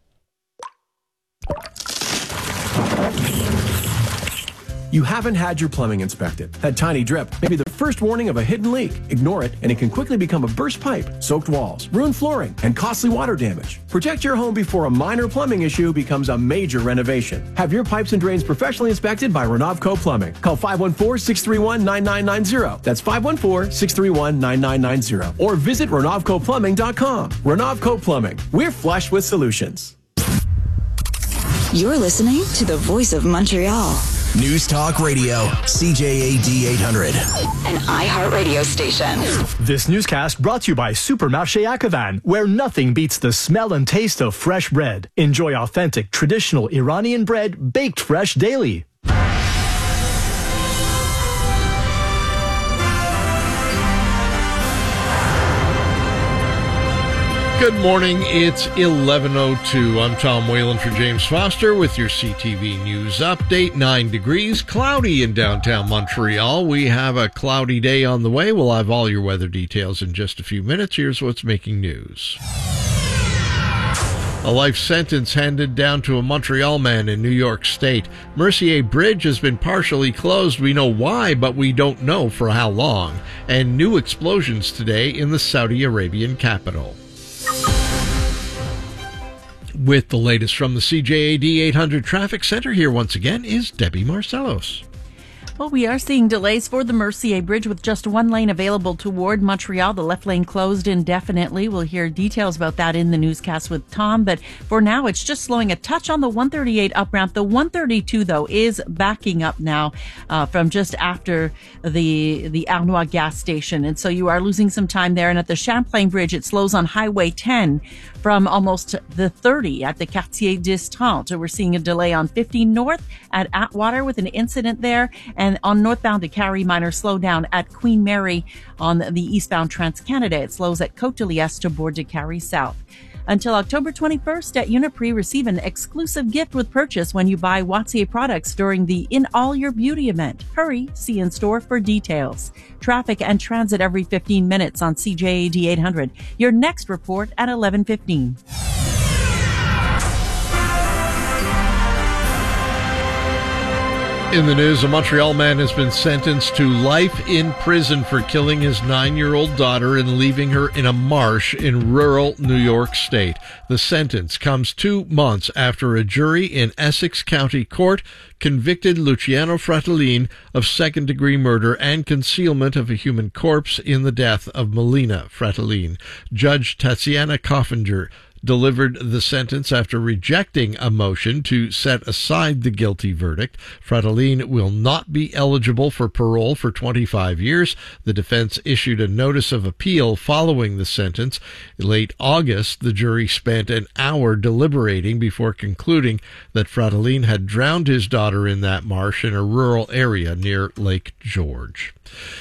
You haven't had your plumbing inspected. That tiny drip may be the first warning of a hidden leak. Ignore it, and it can quickly become a burst pipe, soaked walls, ruined flooring, and costly water damage. Protect your home before a minor plumbing issue becomes a major renovation. Have your pipes and drains professionally inspected by Renovco Plumbing. Call five one four, six three one, nine nine nine zero. That's five one four, six three one, nine nine nine zero. Or visit renovco plumbing dot com. Renovco Plumbing. We're flush with solutions. You're listening to the Voice of Montreal. News Talk Radio, C J A D eight hundred. An iHeartRadio station. This newscast brought to you by Supermarché Akavan, where nothing beats the smell and taste of fresh bread. Enjoy authentic, traditional Iranian bread baked fresh daily. Good morning. It's eleven oh two. I'm Tom Whalen for James Foster with your C T V News update. Nine degrees, cloudy in downtown Montreal. We have a cloudy day on the way. We'll have all your weather details in just a few minutes. Here's what's making news. A life sentence handed down to a Montreal man in New York State. Mercier Bridge has been partially closed. We know why, but we don't know for how long. And new explosions today in the Saudi Arabian capital. With the latest from the C J A D eight hundred Traffic Center, here once again is Debbie Marcellos. Well, we are seeing delays for the Mercier Bridge with just one lane available toward Montreal. The left lane closed indefinitely. We'll hear details about that in the newscast with Tom. But for now, it's just slowing a touch on the one thirty-eight up ramp. The one thirty-two, though, is backing up now uh, from just after the the Arnois gas station. And so you are losing some time there. And at the Champlain Bridge, it slows on Highway ten from almost the thirty at the Quartier des Trente. We're seeing a delay on fifty North at Atwater with an incident there. And on northbound to Carrie, minor slowdown at Queen Mary on the eastbound Trans-Canada. It slows at Côte de Liesse to board to Carrie South. Until October twenty-first at Uniprix, receive an exclusive gift with purchase when you buy Wattier products during the In All Your Beauty event. Hurry, see in store for details. Traffic and transit every fifteen minutes on C J A D eight hundred. Your next report at eleven fifteen. In the news, a Montreal man has been sentenced to life in prison for killing his nine-year-old daughter and leaving her in a marsh in rural New York State. The sentence comes two months after a jury in Essex County Court convicted Luciano Fratellin of second-degree murder and concealment of a human corpse in the death of Melina Fratellin. Judge Tatiana Coffinger delivered the sentence after rejecting a motion to set aside the guilty verdict. Fratellin will not be eligible for parole for twenty-five years. The defense issued a notice of appeal following the sentence. In late August, the jury spent an hour deliberating before concluding that Fratellin had drowned his daughter in that marsh in a rural area near Lake George.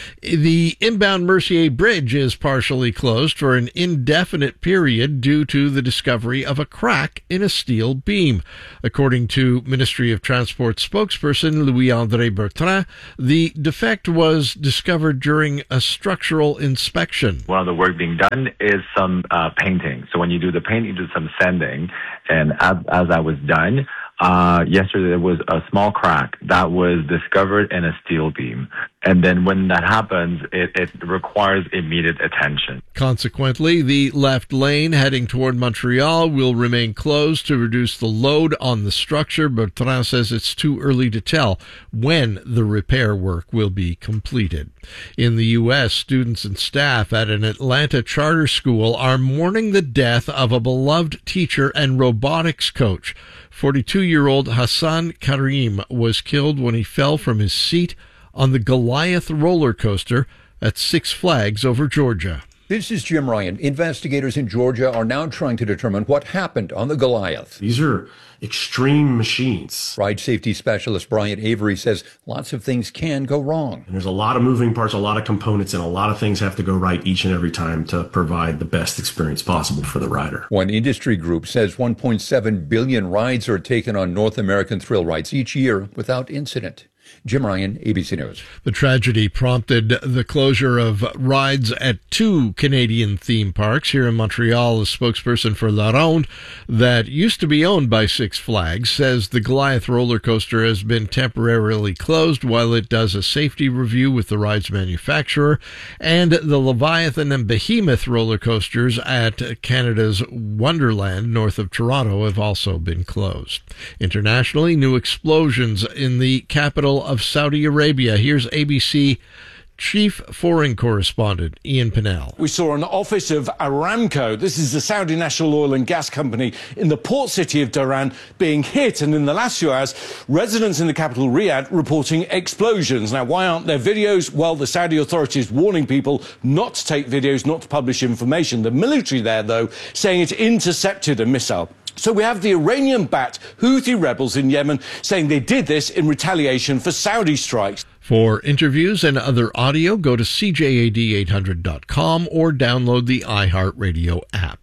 The inbound Mercier Bridge is partially closed for an indefinite period due to the discovery of a crack in a steel beam. According to Ministry of Transport spokesperson Louis-André Bertrand, the defect was discovered during a structural inspection. One of the work being done is some uh, painting. So when you do the painting, you do some sanding. And as, as that was done, Uh, yesterday there was a small crack that was discovered in a steel beam. And then when that happens, it, it requires immediate attention. Consequently, the left lane heading toward Montreal will remain closed to reduce the load on the structure. Bertrand says it's too early to tell when the repair work will be completed. In the U S, students and staff at an Atlanta charter school are mourning the death of a beloved teacher and robotics coach. forty-two-year-old Hassan Karim was killed when he fell from his seat on the Goliath roller coaster at Six Flags over Georgia. This is Jim Ryan. Investigators in Georgia are now trying to determine what happened on the Goliath. These are extreme machines. Ride safety specialist Brian Avery says lots of things can go wrong. And there's a lot of moving parts, a lot of components, and a lot of things have to go right each and every time to provide the best experience possible for the rider. One industry group says one point seven billion rides are taken on North American thrill rides each year without incident. Jim Ryan, A B C News. The tragedy prompted the closure of rides at two Canadian theme parks. Here in Montreal, a spokesperson for La Ronde, that used to be owned by Six Flags, says the Goliath roller coaster has been temporarily closed while it does a safety review with the ride's manufacturer, and the Leviathan and Behemoth roller coasters at Canada's Wonderland north of Toronto have also been closed. Internationally, new explosions in the capital of Saudi Arabia. Here's A B C Chief Foreign Correspondent Ian Pennell. We saw an office of Aramco, this is the Saudi national oil and gas company, in the port city of Dhahran being hit, and in the last few hours, residents in the capital Riyadh reporting explosions. Now, why aren't there videos? Well, the Saudi authorities warning people not to take videos, not to publish information. The military there, though, saying it intercepted a missile. So we have the Iranian-backed Houthi rebels in Yemen saying they did this in retaliation for Saudi strikes. For interviews and other audio, go to C J A D eight hundred dot com or download the iHeartRadio app.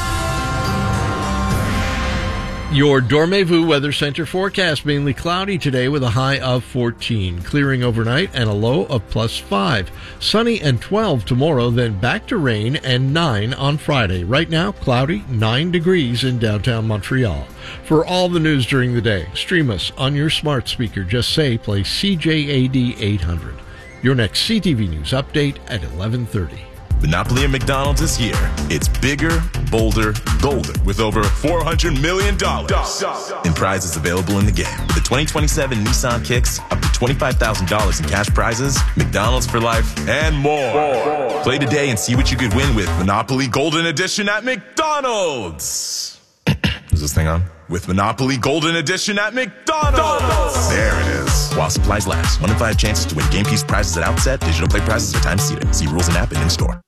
Your Dormez-vous Weather Center forecast: mainly cloudy today with a high of fourteen. Clearing overnight and a low of plus five. Sunny and twelve tomorrow, then back to rain and nine on Friday. Right now, cloudy, nine degrees in downtown Montreal. For all the news during the day, stream us on your smart speaker. Just say play C J A D eight hundred. Your next C T V News update at eleven thirty. Monopoly at McDonald's is here. It's bigger, bolder, golden, with over four hundred million dollars in prizes available in the game. With the twenty twenty-seven Nissan Kicks, up to twenty-five thousand dollars in cash prizes, McDonald's for life, and more. more. Play today and see what you could win with Monopoly Golden Edition at McDonald's. Is this thing on? With Monopoly Golden Edition at McDonald's. There it is. While supplies last. One in five chances to win game piece prizes at outset. Digital play prizes are time seated. See rules and app and in store.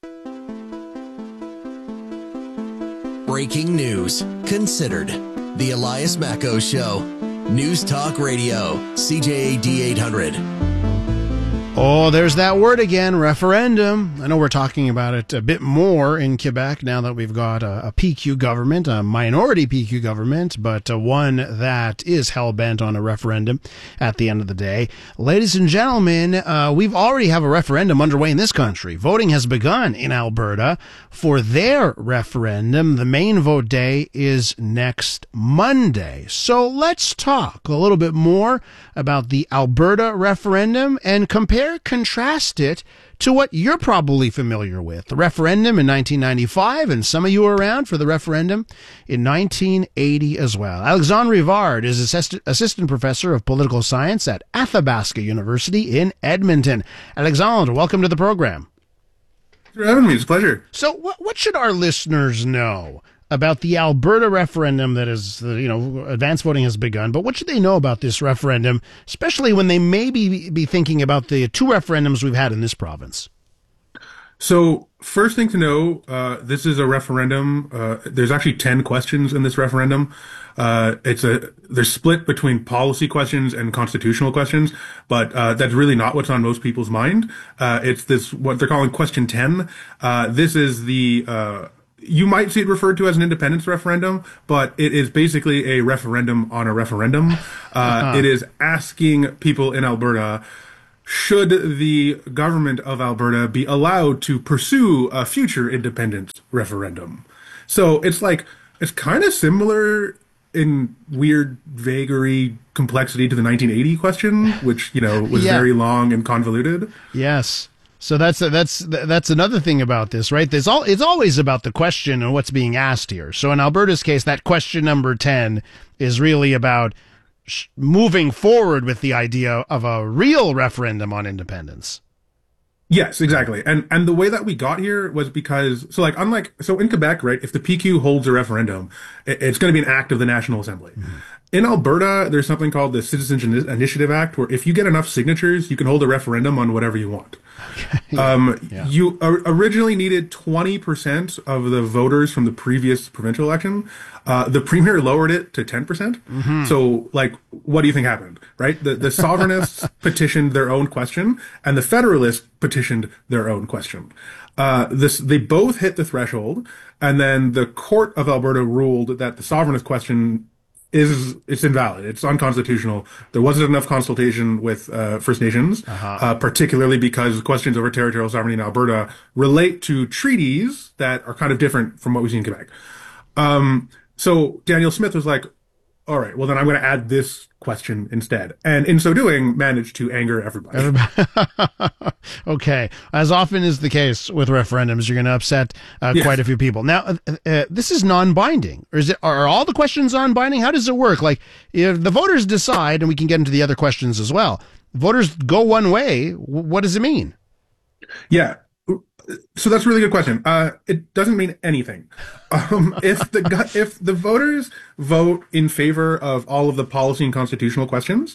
Breaking news. Considered. The Elias Macko Show. News Talk Radio. C J A D eight hundred. Oh, there's that word again, referendum. I know we're talking about it a bit more in Quebec now that we've got a, a P Q government, a minority P Q government, but uh, one that is hell-bent on a referendum at the end of the day. Ladies and gentlemen, uh, we've already have a referendum underway in this country. Voting has begun in Alberta for their referendum. The main vote day is next Monday. So let's talk a little bit more about the Alberta referendum and compare contrast it to what you're probably familiar with. The referendum in nineteen ninety-five, and some of you were around for the referendum in nineteen eighty as well. Alexandre Rivard is assistant, assistant professor of political science at Athabasca University in Edmonton. Alexandre, welcome to the program. Thanks for having me. It's a pleasure. So what, what should our listeners know about the Alberta referendum that is, you know, advance voting has begun. But what should they know about this referendum, especially when they may be, be thinking about the two referendums we've had in this province? So first thing to know, uh, this is a referendum. Uh, there's actually ten questions in this referendum. Uh, it's a, they're split between policy questions and constitutional questions, but, uh, that's really not what's on most people's mind. Uh, it's this, what they're calling question ten. Uh, this is the, uh, you might see it referred to as an independence referendum, but it is basically a referendum on a referendum. Uh, uh-huh. It is asking people in Alberta, should the government of Alberta be allowed to pursue a future independence referendum? So it's like, it's kind of similar in weird vagary complexity to the nineteen eighty question, which, you know, was yeah. very long and convoluted. Yes. So that's that's that's another thing about this, right? There's all it's always about the question and what's being asked here. So in Alberta's case, that question number ten is really about sh- moving forward with the idea of a real referendum on independence. Yes, exactly. And and the way that we got here was because, so like, unlike, so in Quebec, right, if the P Q holds a referendum, it, it's going to be an act of the National Assembly. Mm-hmm. In Alberta, there's something called the Citizens Initiative Act, where if you get enough signatures, you can hold a referendum on whatever you want. Okay. Um, yeah. You or- originally needed twenty percent of the voters from the previous provincial election. Uh, the premier lowered it to ten percent. Mm-hmm. So, like, what do you think happened, right? The, the sovereignists petitioned their own question, and the federalists petitioned their own question. Uh, this, they both hit the threshold, and then the Court of Alberta ruled that the sovereignist question is, it's invalid. It's unconstitutional. There wasn't enough consultation with, uh, First Nations, uh-huh. uh, particularly because questions over territorial sovereignty in Alberta relate to treaties that are kind of different from what we see in Quebec. Um, so Danielle Smith was like, all right, well then I'm going to add this question instead. And in so doing, managed to anger everybody. everybody. Okay. As often is the case with referendums, you're going to upset uh, yes. quite a few people. Now, uh, uh, this is non-binding. Or is it, are all the questions non-binding? How does it work? Like, if the voters decide, and we can get into the other questions as well, voters go one way, what does it mean? Yeah. So that's a really good question. Uh, it doesn't mean anything. Um, if the if the voters vote in favor of all of the policy and constitutional questions,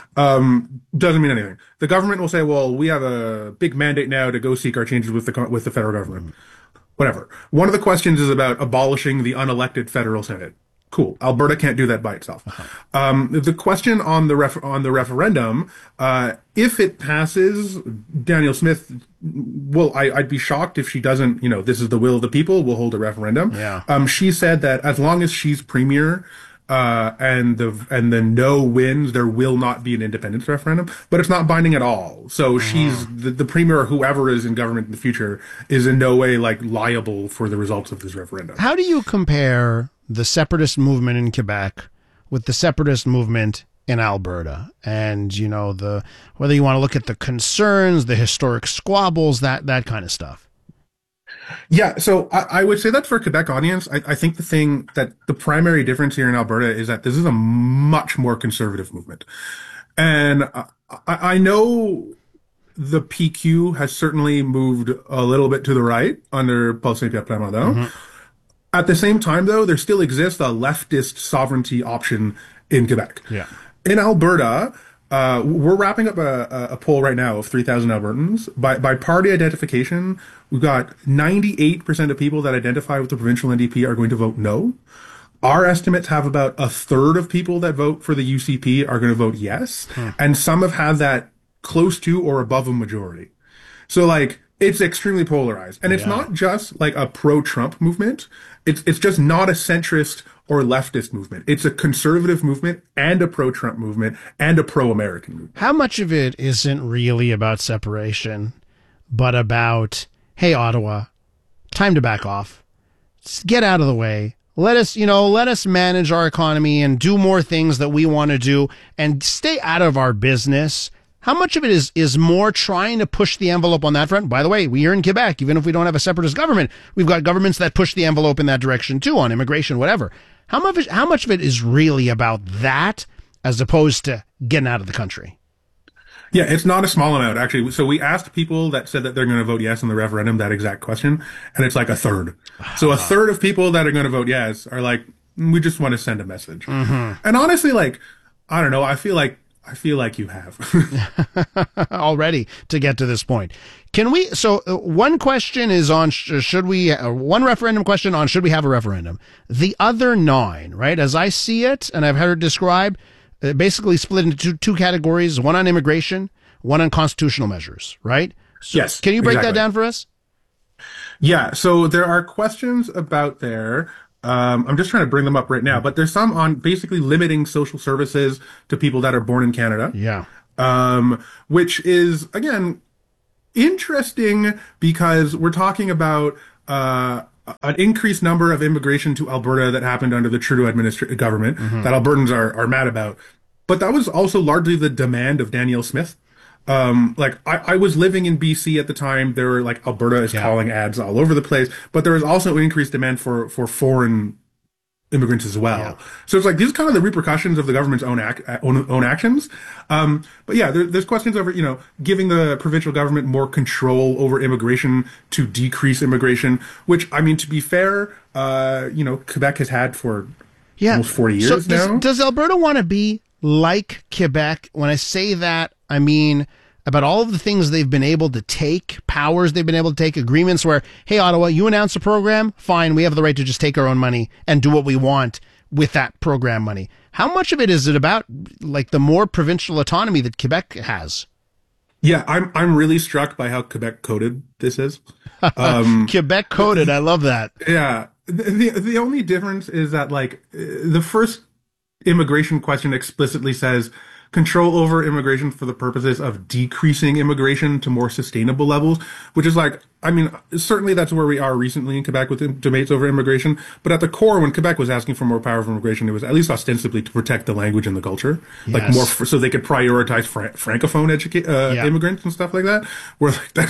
um, doesn't mean anything. The government will say, "Well, we have a big mandate now to go seek our changes with the with the federal government." Whatever. One of the questions is about abolishing the unelected federal Senate. Cool. Alberta can't do that by itself. Uh-huh. Um, the question on the ref- on the referendum, uh, if it passes, Danielle Smith, well, I, I'd be shocked if she doesn't, you know, this is the will of the people, we'll hold a referendum. Yeah. Um, she said that as long as she's premier, uh, and the, and the no wins, there will not be an independence referendum, but it's not binding at all. So uh-huh. she's, the, the premier or whoever is in government in the future is in no way, like, liable for the results of this referendum. How do you compare the separatist movement in Quebec with the separatist movement in Alberta? And, you know, the, whether you want to look at the concerns, the historic squabbles, that, that kind of stuff. Yeah. So I, I would say that for a Quebec audience, I, I think the thing that the primary difference here in Alberta is that this is a much more conservative movement. And I, I know the P Q has certainly moved a little bit to the right under Paul Saint-Pierre Plamondon. Mm-hmm. At the same time, though, there still exists a leftist sovereignty option in Quebec. Yeah. In Alberta, uh, we're wrapping up a, a poll right now of three thousand Albertans. By, by party identification, we've got ninety-eight percent of people that identify with the provincial N D P are going to vote no. Our estimates have about a third of people that vote for the U C P are going to vote yes. Hmm. And some have had that close to or above a majority. So, like, it's extremely polarized. And it's yeah. not just like a pro-Trump movement. It's it's just not a centrist or leftist movement. It's a conservative movement and a pro-Trump movement and a pro-American movement. How much of it isn't really about separation, but about, hey, Ottawa, time to back off. Get out of the way. Let us, you know, let us manage our economy and do more things that we want to do and stay out of our business. How much of it is, is more trying to push the envelope on that front? By the way, we are in Quebec. Even if we don't have a separatist government, we've got governments that push the envelope in that direction too, on immigration, whatever. How much, how much of it is really about that as opposed to getting out of the country? Yeah, it's not a small amount, actually. So we asked people that said that they're going to vote yes in the referendum that exact question, and it's like a third. So a third of people that are going to vote yes are like, we just want to send a message. Mm-hmm. And honestly, like, I don't know, I feel like I feel like you have already to get to this point. Can we? So uh, one question is on sh- should we? Uh, one referendum question on should we have a referendum? The other nine, right? As I see it, and I've heard it described, uh, basically split into two, two categories: one on immigration, one on constitutional measures. Right? So yes. Can you break exactly. that down for us? Yeah. So there are questions about there. Um, I'm just trying to bring them up right now, but there's some on basically limiting social services to people that are born in Canada. Yeah. Um, which is, again, interesting because we're talking about uh, an increased number of immigration to Alberta that happened under the Trudeau administra- government Mm-hmm. that Albertans are, are mad about. But that was also largely the demand of Danielle Smith. Um, like I, I was living in B C at the time. There were like Alberta is Yeah. calling ads all over the place, but there was also an increased demand for, for foreign immigrants as well. Yeah. So it's like these are kind of the repercussions of the government's own ac- own, own actions. Um, but yeah, there, there's questions over, you know, giving the provincial government more control over immigration to decrease immigration, which I mean, to be fair, uh, you know, Quebec has had for Yeah. almost forty years so does, now. Does Alberta want to be like Quebec? When I say that, I mean about all of the things they've been able to take, powers they've been able to take, agreements where, hey, Ottawa, you announce a program, fine, we have the right to just take our own money and do what we want with that program money. How much of it is it about, like, the more provincial autonomy that Quebec has? Yeah, I'm I'm really struck by how Quebec coded this is. Um, Quebec coded, I love that. Yeah. The, the the only difference is that, like, uh, the first immigration question explicitly says control over immigration for the purposes of decreasing immigration to more sustainable levels, which is like, I mean, certainly that's where we are recently in Quebec with debates over immigration. But at the core, when Quebec was asking for more power for immigration, it was at least ostensibly to protect the language and the culture, like Yes. more, so they could prioritize fra- francophone educa- uh, Yeah. immigrants and stuff like that. Where like that's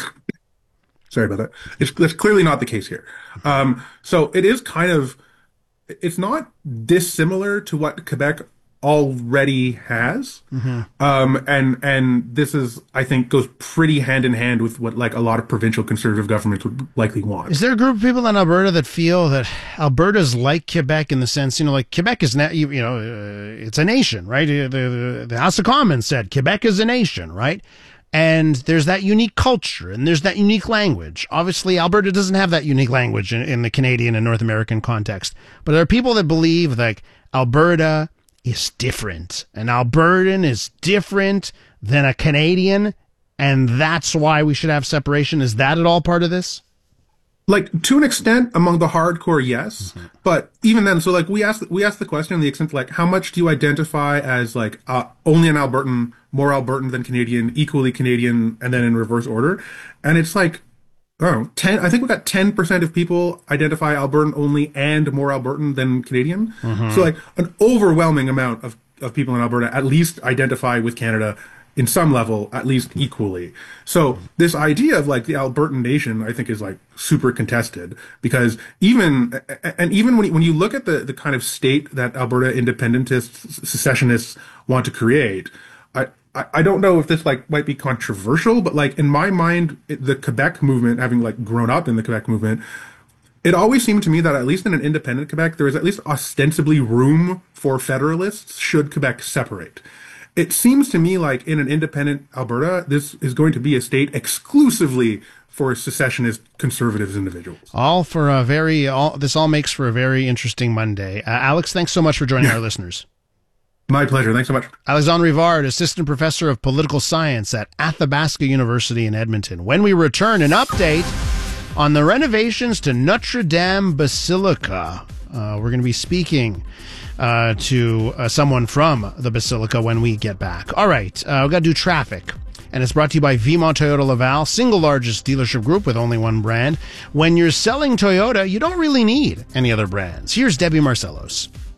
sorry about that. It's that's clearly not the case here. Um, so it is kind of, it's not dissimilar to what Quebec already has. Mm-hmm. Um, and, and this is, I think, goes pretty hand in hand with what like a lot of provincial conservative governments would likely want. Is there a group of people in Alberta that feel that Alberta's like Quebec in the sense, you know, like Quebec is, na- you, you know, uh, it's a nation, right? The, the, the House of Commons said Quebec is a nation, right? And there's that unique culture and there's that unique language. Obviously, Alberta doesn't have that unique language in, in the Canadian and North American context. But there are people that believe like Alberta is different. An Albertan is different than a Canadian. And that's why we should have separation. Is that at all part of this? Like, to an extent, among the hardcore, yes. Mm-hmm. But even then, so like we asked, we asked the question, the extent, like, how much do you identify as like uh, only an Albertan, more Albertan than Canadian, equally Canadian, and then in reverse order? And it's like, I don't know, ten. I think we got ten percent of people identify Albertan only and more Albertan than Canadian. Mm-hmm. So like an overwhelming amount of of people in Alberta at least identify with Canada in some level, at least equally. So this idea of like the Albertan nation, I think, is like super contested because even, and even when you, when you look at the, the kind of state that Alberta independentists, secessionists want to create, I, I, I don't know if this like might be controversial, but like in my mind, it, the Quebec movement, having like grown up in the Quebec movement, it always seemed to me that at least in an independent Quebec, there is at least ostensibly room for federalists should Quebec separate. It seems to me like in an independent Alberta, this is going to be a state exclusively for secessionist conservatives individuals. All for a very, all, this all makes for a very interesting Monday. Uh, Alex, thanks so much for joining our listeners. My pleasure. Thanks so much. Alexandre Rivard, Assistant Professor of Political Science at Athabasca University in Edmonton. When we return, an update on the renovations to Notre Dame Basilica. Uh, we're going to be speaking uh, to uh, someone from the Basilica when we get back. All right, uh, we've got to do traffic. And it's brought to you by Vimont Toyota Laval, single largest dealership group with only one brand. When you're selling Toyota, you don't really need any other brands. Here's Debbie Marcellos.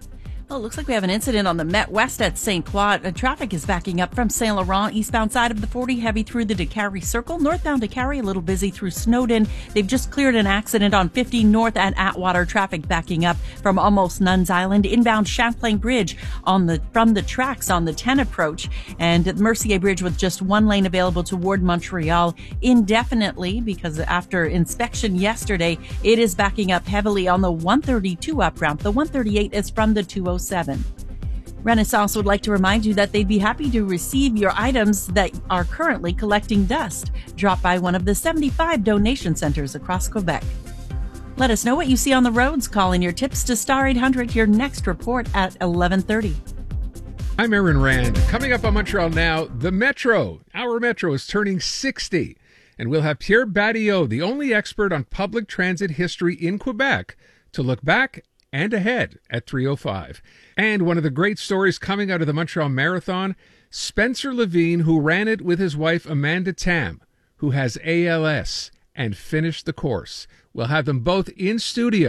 Oh, it looks like we have an incident on the Met West at Saint Croix. Uh, traffic is backing up from Saint Laurent, eastbound side of the forty, heavy through the DeCarry Circle. Northbound DeCarry, a little busy through Snowden. They've just cleared an accident on fifty north at Atwater. Traffic backing up from almost Nuns Island. Inbound Champlain Bridge on the from the tracks on the ten approach. And Mercier Bridge with just one lane available toward Montreal indefinitely because after inspection yesterday, it is backing up heavily on the one thirty-two up ramp. The one thirty-eight is from the two oh seven. Renaissance would like to remind you that they'd be happy to receive your items that are currently collecting dust. Drop by one of the seventy-five donation centers across Quebec. Let us know what you see on the roads. Call in your tips to Star eight hundred. Your next report at eleven thirty. I'm Aaron Rand. Coming up on Montreal Now, the Metro. Our Metro is turning sixty. And we'll have Pierre Badillot, the only expert on public transit history in Quebec, to look back and ahead at three oh five. And one of the great stories coming out of the Montreal Marathon, Spencer Levine, who ran it with his wife Amanda Tam, who has A L S and finished the course. We'll have them both in studio